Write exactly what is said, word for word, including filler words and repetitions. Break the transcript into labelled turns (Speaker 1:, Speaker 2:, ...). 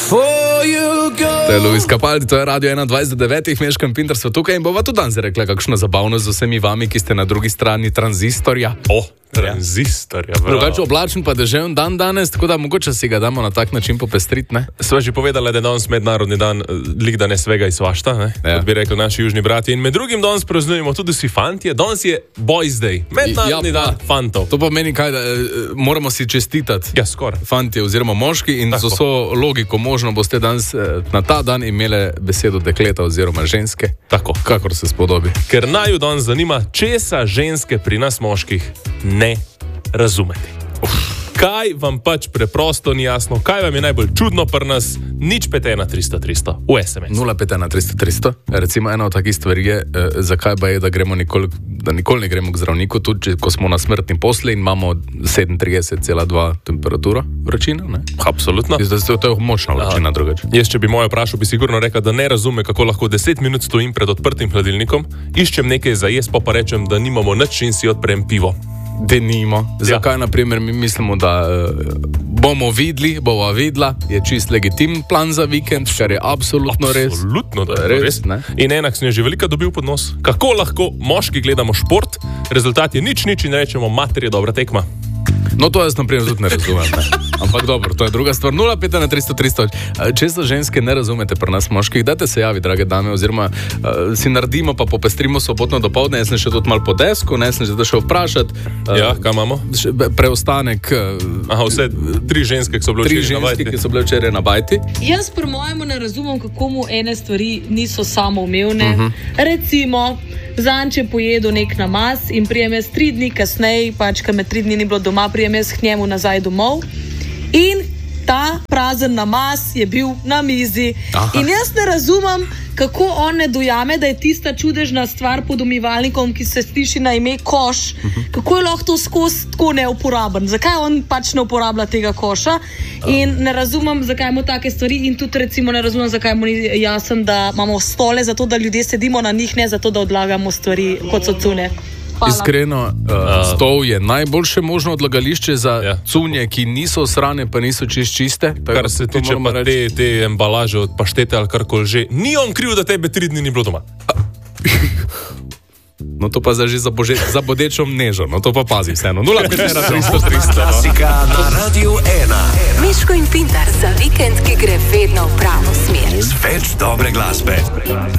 Speaker 1: To je Luis Capaldi, to je Radio enaindvajset do devetih, Meško in Pintar so tukaj in bova tudi danes rekla kakšno zabavno z vsemi vami, ki ste na drugi strani tranzistorja.
Speaker 2: Oh, tranzistorja, bravo.
Speaker 1: Drugače oblačen pa deževen dan danes, tako da mogoče si ga damo na tak način popestriti, ne?
Speaker 2: Sva že povedala, da je danes mednarodni dan, lik da ne svega in svašta, ne? Ja. Kot bi rekli naši južni brati. In med drugim danes praznujemo tudi vsi fantje. Danes je Boys Day, mednarodni ja, dan fantov.
Speaker 1: To pomeni kaj, da e, moramo si čestitati.
Speaker 2: Ja, skoraj.
Speaker 1: Fantje oziroma moški in z vso logiko možno boste danes e, na ta dan imele besedo dekleta oziroma ženske.
Speaker 2: Tako.
Speaker 1: Kakor se spodobi.
Speaker 2: Ker naju danes zanima, česa ženske pri nas moških ne razumete. Uf. Kaj vam pač preprosto ni jasno, kaj vam je najbolj čudno pri nas, nič pet ena tristo tristo v es em es.
Speaker 1: nula pet ena tristo tristo. Recimo ena od takih stvari je, eh, zakaj ba je, da gremo nikoli, da nikoli ne gremo k zdravniku, tudi če, ko smo na smrtni posli in imamo sedemintrideset cela dva temperaturo vročina, ne?
Speaker 2: Absolutno.
Speaker 1: Zdaj, to je močna vročina drugače.
Speaker 2: Jaz, če bi mojo vprašal, bi sigurno rekel, da ne razume, kako lahko deset minut stojim pred odprtim hladilnikom, iščem nekaj za jesti, pa pa rečem, da nimamo nič in si odprem pivo.
Speaker 1: Denimo. Zakaj, ja. Na primer, mi mislimo, da uh, bomo videli, bova videla, je čist legitimen plan za vikend, kar je absolutno res.
Speaker 2: Absolutno, da je res. res in enak sem že velika dobil pod nos. Kako lahko moški gledamo šport, rezultat je nič, nič in rečemo, mater je dobra tekma.
Speaker 1: No, to jaz na primer tudi ne razumem. Ne? Ampak dobro, to je druga stvar. nula pet ena tristo tristo. Če so ženske ne razumete pri nas moških, dajte se javi, drage dame, oziroma uh, si naredimo pa popestrimo sobotno dopoldne. Jaz sem še tudi malo po desku, ne sem že šel vprašati. Uh,
Speaker 2: ja, kaj imamo?
Speaker 1: Preostanek. Uh,
Speaker 2: Aha, vse tri ženske, ki so bile včeraj na bajti.
Speaker 1: Tri ženske, ki so bile včeraj na bajti.
Speaker 3: Jaz pri mojemu ne razumem, kako mu ene stvari niso samoumevne. Uh-huh. Recimo, zanj, če pojedu nek namaz in prijem jaz tri dni kasneje, pač, ker me tri dni ni bilo doma, prijem jaz k njemu nazaj domov in ta prazen namaz je bil na mizi. Aha. In jaz ne razumem, kako on ne dojame, da je tista čudežna stvar pod umivalnikom, ki se sliši na ime koš, uh-huh. kako je lahko to skozi tako neuporaben. Zakaj on pač ne uporablja tega koša? In ne razumem, zakaj mu take stvari in tudi recimo ne razumem, zakaj mu ni jasen, da imamo stole zato, da ljudje sedimo na njih, ne zato, da odlagamo stvari, kot so cune. Hvala.
Speaker 1: Iskreno, uh, stol je najboljše možno odlagališče za ja. cunje, ki niso srane, pa niso čist čiste.
Speaker 2: Kar se tiče pa te, te embalaže od paštete ali karkoli že, ni on kriv, da tebe tri dni ni bilo doma.
Speaker 1: No to pa zdaj že za, bože, za bodečo mnežo, no to pa pazi vseeno. nula pet ena tristo tristo.
Speaker 4: Klasika na Radiu ena.
Speaker 5: Meško in Pintar za vikend, ki gre vedno v pravo smer.
Speaker 4: Z več dobre glasbe.